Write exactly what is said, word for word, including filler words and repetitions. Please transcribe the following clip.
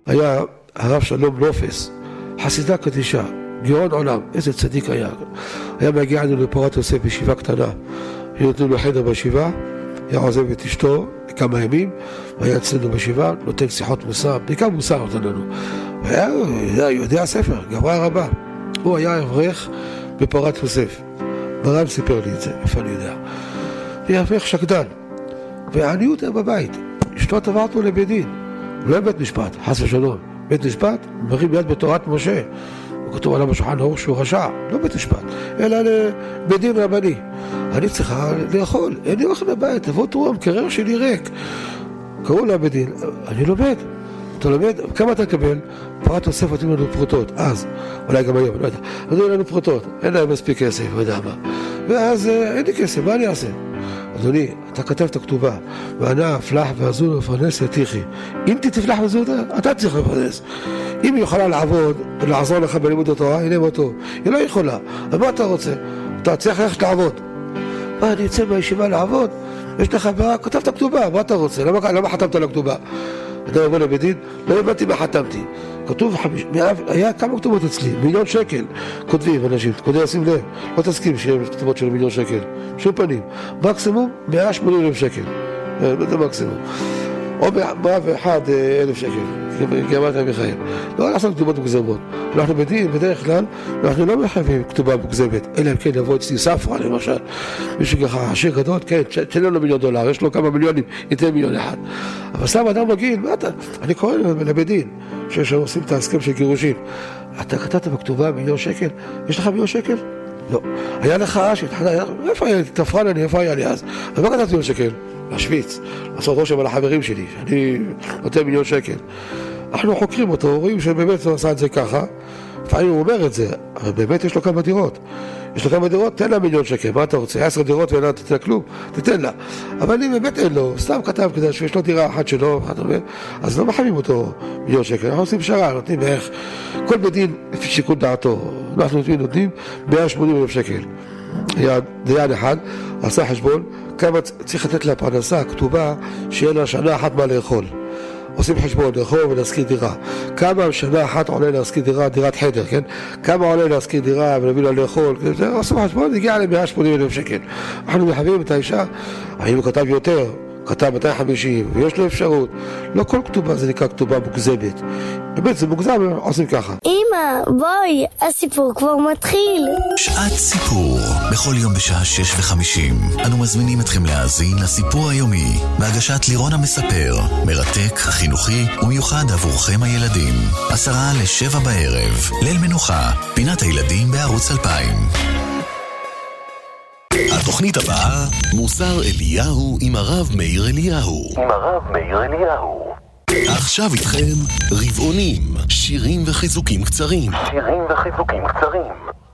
היה הרב שלום נופס, חסידה קדישה, גאון עולם, איזה צדיק היה. היה מגיע לנו לפורת יוסף בישיבה קטנה, היו נותנים לו חדר בישיבה, היה עוזב את אשתו כמה ימים, והיה אצלנו בישיבה, נותן שיחות מוסר, בעיקר מוסר נותן לנו. והיה יודע, יודע הספר, גברה רבה. הוא היה אברך בפורת יוסף. מרן סיפר לי את זה, איפה אני יודע. היה אברך שקדן, והעניות היה בבית. אשתו תבעת לו לבית דין, לא בית משפט, חס ושלום. בית משפט, מרים יד בתורת משה. הוא כתוב עליו בשולחן ערוך שהוא רשע, לא בית משפט, אלא לבית דין רבני. אני צריכה לאכול, אין לי אוכל בבית, תבוא תרום, קרר שלי ריק. קראו לה בית דין, אני לומד. אתה לומד, כמה אתה מקבל? פרת יוסף נותנים לנו פרוטות, אז, אולי גם היום, לא יודע, נותנים לנו פרוטות, אין להם מספיק כסף, לא יודע מה. ואז אין לי כסף, מה אני אעשה? אדוני, אתה כתב את הכתובה, ואנה אפלח ועזור לפרנס יתיחי. אם תפלח ועזור, אתה צריך לפרנס. אם היא יכולה לעבוד ולעזור לך בלימוד התורה, הנה אותו. היא לא יכולה. אז מה אתה רוצה? אתה צריך ללכת לעבוד. מה, אני אצא מהישיבה לעבוד? יש לך בעיה, כתב את הכתובה, מה אתה רוצה? למה, למה חתמת על הכתובה? אתה אומר לבית דין, לא הבנתי מה חתמתי. כתוב, היה כמה כתובות אצלי, מיליון שקל. כותבים אנשים, כותבים לשים לב, לא תסכים שיהיה כתובות של מיליון שקל. שום פנים. מקסימום, מאה ושמונים אלף שקל. זה מקסימום. או מאה ואחד אלף שקל. גרמת מיכאל. לא לעשות כתובות מוגזמות. אנחנו בדין, בדרך כלל, אנחנו לא מחייבים כתובה מוגזמת. אלא אם כן יבוא אצלי ספרה, למשל. מישהו ככה, עשיר גדול, כן, תן לו מיליון דולר, יש לו כמה מיליונים, ייתן מיליון אחד. אבל סתם אדם מגיל, מה אתה? אני קורא לבית דין, שעושים את ההסכם של גירושים. אתה כתבת בכתובה מיליון שקל? יש לך מיליון שקל? לא. היה לך אש, איפה היה לי? תפרן אני, איפה היה לי אז? אז מה כתבתי מיליון שקל? להשוויץ, לעשות רושם על החברים שלי, שאני נותן מיליון שקל. אנחנו חוקרים אותו, רואים שבאמת הוא עשה את זה ככה, לפעמים הוא אומר את זה, אבל באמת יש לו כמה דירות. יש לו כמה דירות, תן לה מיליון שקל, מה אתה רוצה? עשר דירות ואין לה תתן כלום, תתן לה. אבל אני באמת אין לו, סתם כתב כדי שיש לו דירה אחת שלו, אז לא מחייבים אותו מיליון שקל, אנחנו עושים פשרה, נותנים בערך, כל בדין לפי שיקול דעתו, אנחנו נותנים, נותנים מאה ושמונים אלף שקל. היה דיין אחד, עשה חשבון, כמה צריך לתת לה פרנסה, כתובה, שיהיה לה שנה אחת מה לאכול. עושים חשבון, לאכול ולהשכיר דירה. כמה שנה אחת עולה להשכיר דירה, דירת חדר, כן? כמה עולה להשכיר דירה ולהביא לה לאכול, עושים חשבון, הגיע ל-מאה ושמונים אלף שקל. אנחנו מחייבים את האישה, האם הוא כתב יותר, כתב מאתיים וחמישים, ויש לו אפשרות. לא כל כתובה זה נקרא כתובה מוגזמת. באמת, זה מוגזם, עושים ככה. אמא, בואי, הסיפור כבר מתחיל. שעת סיפור, בכל יום בשעה שש וחמישים. אנו מזמינים אתכם להאזין לסיפור היומי, בהגשת לירון המספר, מרתק, חינוכי ומיוחד עבורכם הילדים. עשרה לשבע בערב, ליל מנוחה, פינת הילדים בערוץ אלפיים. התוכנית הבאה, מוסר אליהו עם הרב מאיר אליהו. עם הרב מאיר אליהו. עכשיו איתכם רבעונים, שירים וחיזוקים קצרים. שירים וחיזוקים קצרים.